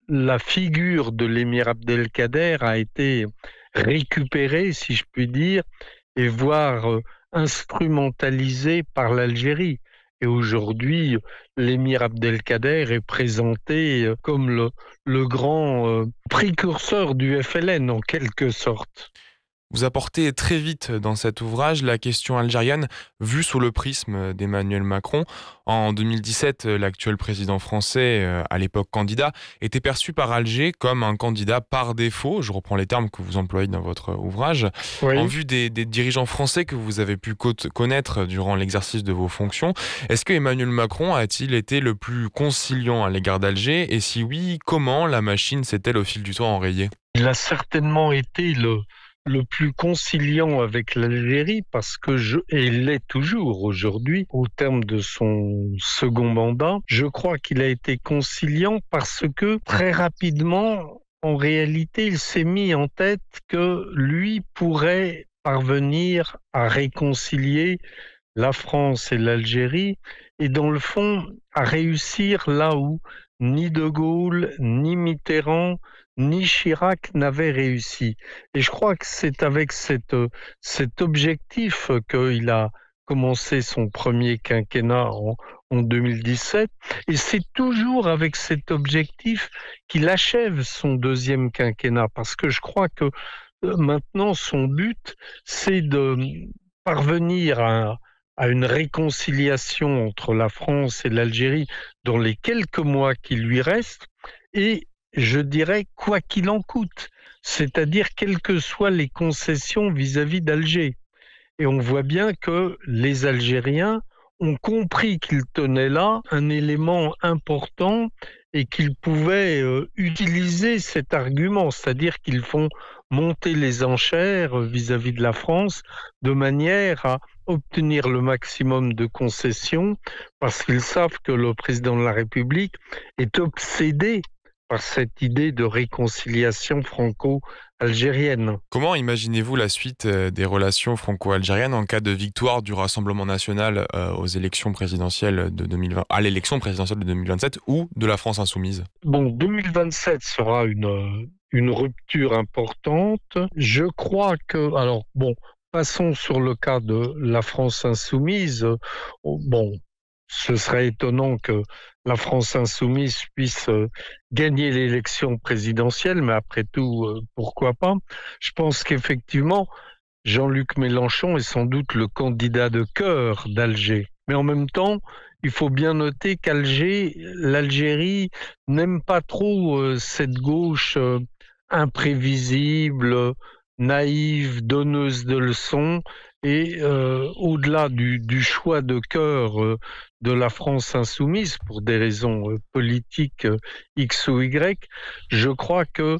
la figure de l'émir Abdelkader a été récupérée, si je puis dire, et voire instrumentalisée par l'Algérie. Et aujourd'hui, l'émir Abdelkader est présenté comme le grand précurseur du FLN en quelque sorte. Vous apportez très vite dans cet ouvrage la question algérienne vue sous le prisme d'Emmanuel Macron. En 2017, l'actuel président français, à l'époque candidat, était perçu par Alger comme un candidat par défaut. Je reprends les termes que vous employez dans votre ouvrage. En Oui. vue des dirigeants français que vous avez pu connaître durant l'exercice de vos fonctions, est-ce que Emmanuel Macron a-t-il été le plus conciliant à l'égard d'Alger? Et si oui, comment la machine s'est-elle au fil du temps enrayée? Il a certainement été le plus conciliant avec l'Algérie parce que et il l'est toujours aujourd'hui, au terme de son second mandat. Je crois qu'il a été conciliant parce que très rapidement, en réalité, il s'est mis en tête que lui pourrait parvenir à réconcilier la France et l'Algérie et dans le fond à réussir là où ni De Gaulle, ni Mitterrand, ni Chirac n'avaient réussi. Et je crois que c'est avec cet objectif qu'il a commencé son premier quinquennat en 2017 et c'est toujours avec cet objectif qu'il achève son deuxième quinquennat parce que je crois que maintenant son but c'est de parvenir à une réconciliation entre la France et l'Algérie dans les quelques mois qui lui restent et je dirais quoi qu'il en coûte, c'est-à-dire quelles que soient les concessions vis-à-vis d'Alger. Et on voit bien que les Algériens ont compris qu'ils tenaient là un élément important et qu'ils pouvaient utiliser cet argument, c'est-à-dire qu'ils font monter les enchères vis-à-vis de la France de manière à obtenir le maximum de concessions parce qu'ils savent que le président de la République est obsédé par cette idée de réconciliation franco-algérienne. Comment imaginez-vous la suite des relations franco-algériennes en cas de victoire du Rassemblement national aux élections présidentielles de 2020, à l'élection présidentielle de 2027 ou de la France insoumise? Bon, 2027 sera une rupture importante. Je crois que, alors bon, passons sur le cas de la France insoumise. Bon, ce serait étonnant que la France insoumise puisse gagner l'élection présidentielle, mais après tout, pourquoi pas? Je pense qu'effectivement, Jean-Luc Mélenchon est sans doute le candidat de cœur d'Alger. Mais en même temps, il faut bien noter l'Algérie n'aime pas trop cette gauche imprévisible, naïve, donneuse de leçons. Et au-delà du choix de cœur de la France insoumise pour des raisons politiques X ou Y, je crois que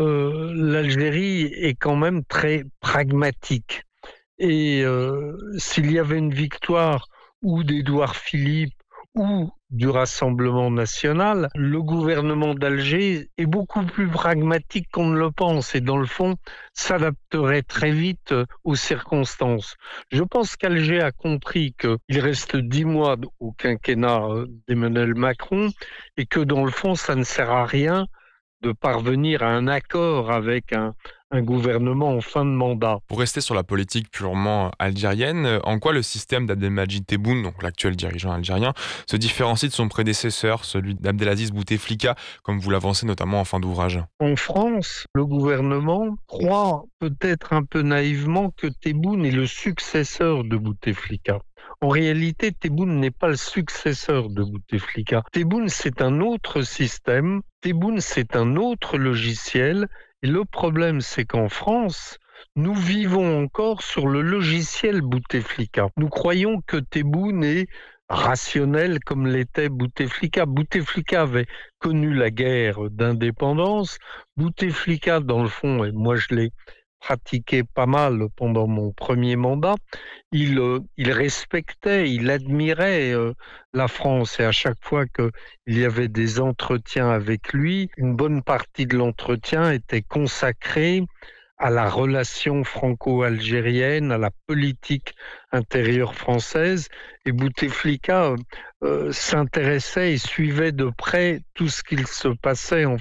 l'Algérie est quand même très pragmatique. Et s'il y avait une victoire ou d'Édouard Philippe ou du Rassemblement national, le gouvernement d'Alger est beaucoup plus pragmatique qu'on ne le pense et dans le fond s'adapterait très vite aux circonstances. Je pense qu'Alger a compris qu'il reste 10 mois au quinquennat d'Emmanuel Macron et que dans le fond ça ne sert à rien de parvenir à un accord avec un gouvernement en fin de mandat. Pour rester sur la politique purement algérienne, en quoi le système d'Abdelmadjid Tebboune, donc l'actuel dirigeant algérien, se différencie de son prédécesseur, celui d'Abdelaziz Bouteflika, comme vous l'avancez notamment en fin d'ouvrage? En France, le gouvernement croit peut-être un peu naïvement que Tebboune est le successeur de Bouteflika. En réalité, Tebboune n'est pas le successeur de Bouteflika. Tebboune, c'est un autre système. Tebboune, c'est un autre logiciel. Et le problème, c'est qu'en France, nous vivons encore sur le logiciel Bouteflika. Nous croyons que Tebboune est rationnel comme l'était Bouteflika. Bouteflika avait connu la guerre d'indépendance. Bouteflika, dans le fond, et moi je l'ai pratiqué pas mal pendant mon premier mandat, il respectait, il admirait la France et à chaque fois qu'il y avait des entretiens avec lui, une bonne partie de l'entretien était consacrée à la relation franco-algérienne, à la politique intérieure française. Et Bouteflika s'intéressait et suivait de près tout ce qu'il se passait en